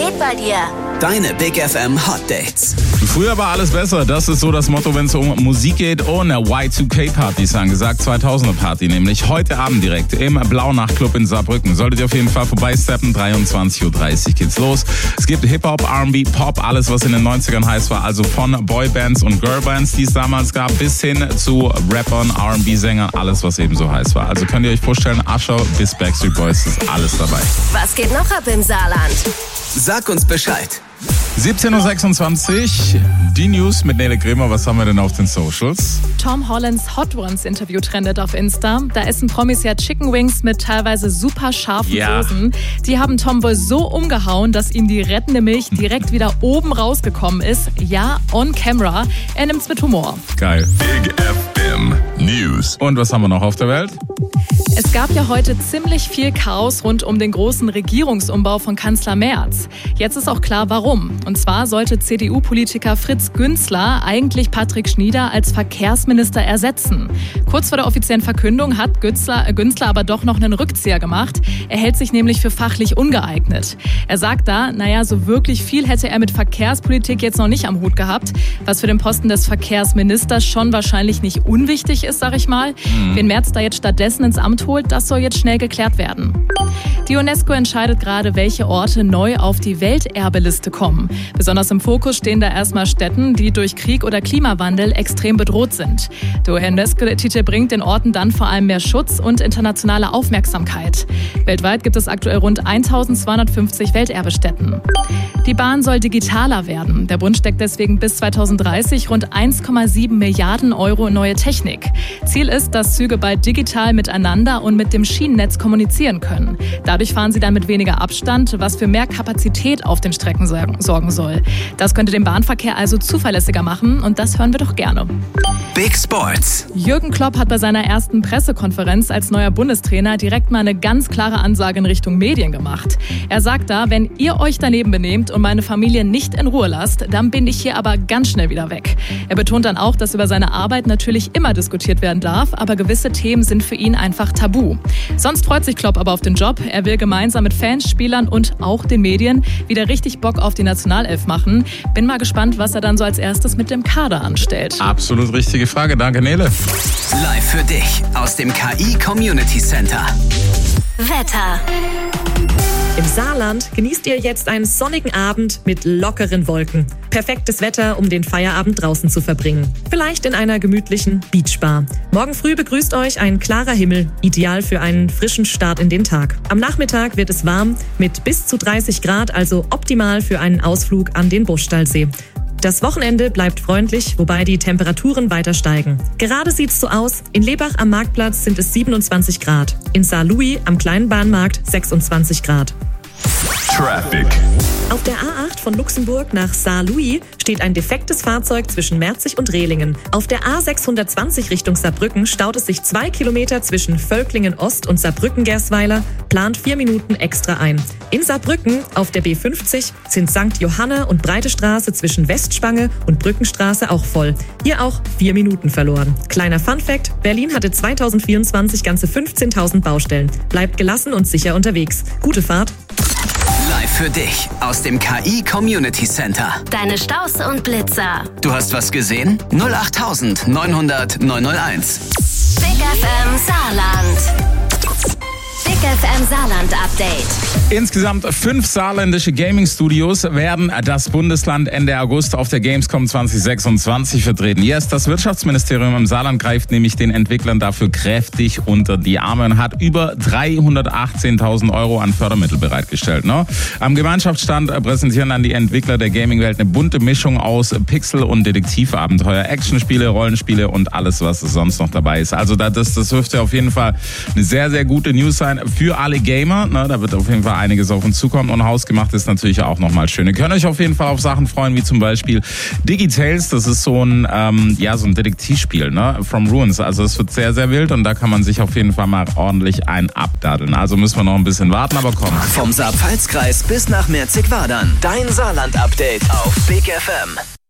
geht bei dir? Deine Big FM Hot Dates. Früher war alles besser. Das ist so das Motto, wenn es um Musik geht. Und eine Y2K-Partys angesagt. 2000er-Party nämlich. Heute Abend direkt im Blaunacht-Club in Saarbrücken. Solltet ihr auf jeden Fall vorbeisteppen. 23.30 Uhr geht's los. Es gibt Hip-Hop, R&B, Pop. Alles, was in den 90ern heiß war. Also von Boybands und Girlbands, die es damals gab, bis hin zu Rappern, R&B-Sängern. Alles, was eben so heiß war. Also könnt ihr euch vorstellen, Usher bis Backstreet Boys ist alles dabei. Was geht noch ab im Saarland? Sag uns Bescheid. 17.26 Uhr, die News mit Nele Grämer. Was haben wir denn auf den Socials? Tom Hollands Hot Ones Interview trendet auf Insta. Da essen Promis ja Chicken Wings mit teilweise super scharfen Soßen. Die haben Tom wohl so umgehauen, dass ihm die rettende Milch direkt wieder oben rausgekommen ist. Ja, on camera. Er nimmt's mit Humor. Geil. Big FM News. Und was haben wir noch auf der Welt? Es gab ja heute ziemlich viel Chaos rund um den großen Regierungsumbau von Kanzler Merz. Jetzt ist auch klar, warum. Und zwar sollte CDU-Politiker Fritz Günzler eigentlich Patrick Schnieder als Verkehrsminister ersetzen. Kurz vor der offiziellen Verkündung hat Günzler aber doch noch einen Rückzieher gemacht. Er hält sich nämlich für fachlich ungeeignet. Er sagt da, so wirklich viel hätte er mit Verkehrspolitik jetzt noch nicht am Hut gehabt, was für den Posten des Verkehrsministers schon wahrscheinlich nicht unwichtig ist, sag ich mal. Wen Merz da jetzt stattdessen ins Amt holt, das soll jetzt schnell geklärt werden. Die UNESCO entscheidet gerade, welche Orte neu auf die Welterbeliste kommen. Besonders im Fokus stehen da erstmal Städten, die durch Krieg oder Klimawandel extrem bedroht sind. Der UNESCO-Titel bringt den Orten dann vor allem mehr Schutz und internationale Aufmerksamkeit. Weltweit gibt es aktuell rund 1250 Welterbestätten. Die Bahn soll digitaler werden. Der Bund steckt deswegen bis 2030 rund 1,7 Milliarden Euro in neue Technik. Ziel ist, dass Züge bald digital miteinander und mit dem Schienennetz kommunizieren können. Dadurch fahren sie dann mit weniger Abstand, was für mehr Kapazität auf den Strecken sorgen soll. Das könnte den Bahnverkehr also zuverlässiger machen und das hören wir doch gerne. Big Sports. Jürgen Klopp hat bei seiner ersten Pressekonferenz als neuer Bundestrainer direkt mal eine ganz klare Ansage in Richtung Medien gemacht. Er sagt da, wenn ihr euch daneben benehmt und meine Familie nicht in Ruhe lasst, dann bin ich hier aber ganz schnell wieder weg. Er betont dann auch, dass über seine Arbeit natürlich immer diskutiert werden darf, aber gewisse Themen sind für ihn einfach tabu. Sonst freut sich Klopp aber auf den Job. Er will gemeinsam mit Fans, Spielern und auch den Medien wieder richtig Bock auf die Nationalelf machen. Bin mal gespannt, was er dann so als erstes mit dem Kader anstellt. Absolut richtige Frage. Danke, Nele. Live für dich aus dem KI Community Center. Wetter. Im Saarland genießt ihr jetzt einen sonnigen Abend mit lockeren Wolken. Perfektes Wetter, um den Feierabend draußen zu verbringen. Vielleicht in einer gemütlichen Beachbar. Morgen früh begrüßt euch ein klarer Himmel, ideal für einen frischen Start in den Tag. Am Nachmittag wird es warm mit bis zu 30 Grad, also optimal für einen Ausflug an den Buschstallsee. Das Wochenende bleibt freundlich, wobei die Temperaturen weiter steigen. Gerade sieht's so aus, in Lebach am Marktplatz sind es 27 Grad, in Saarlouis am kleinen Bahnmarkt 26 Grad. Traffic. Auf der A8 von Luxemburg nach Saarlouis steht ein defektes Fahrzeug zwischen Merzig und Rehlingen. Auf der A620 Richtung Saarbrücken staut es sich 2 Kilometer zwischen Völklingen Ost und Saarbrücken-Gersweiler, plant 4 Minuten extra ein. In Saarbrücken auf der B50 sind St. Johanna und Breite Straße zwischen Westspange und Brückenstraße auch voll. Hier auch 4 Minuten verloren. Kleiner Funfact: Berlin hatte 2024 ganze 15.000 Baustellen. Bleibt gelassen und sicher unterwegs. Gute Fahrt. Live für dich aus dem KI Community Center. Deine Staus und Blitzer. Du hast was gesehen? 08000 900 901. Big FM Saarland. Big FM Saarland Update. Insgesamt 5 saarländische Gaming-Studios werden das Bundesland Ende August auf der Gamescom 2026 vertreten. Yes, das Wirtschaftsministerium im Saarland greift nämlich den Entwicklern dafür kräftig unter die Arme und hat über 318.000 Euro an Fördermittel bereitgestellt. Ne? Am Gemeinschaftsstand präsentieren dann die Entwickler der Gaming-Welt eine bunte Mischung aus Pixel- und Detektivabenteuer, Actionspiele, Rollenspiele und alles, was sonst noch dabei ist. Also das dürfte auf jeden Fall eine sehr, sehr gute News sein für alle Gamer. Ne? Da wird auf jeden Fall einiges auf uns zukommen und hausgemacht ist natürlich auch nochmal schön. Ihr könnt euch auf jeden Fall auf Sachen freuen, wie zum Beispiel Digitales. Das ist so ein Detektivspiel, ne? From Ruins. Also es wird sehr, sehr wild und da kann man sich auf jeden Fall mal ordentlich abdaddeln. Also müssen wir noch ein bisschen warten, aber komm. Vom Saar-Pfalz-Kreis bis nach Merzig-Wadern. Dein Saarland-Update auf Big FM.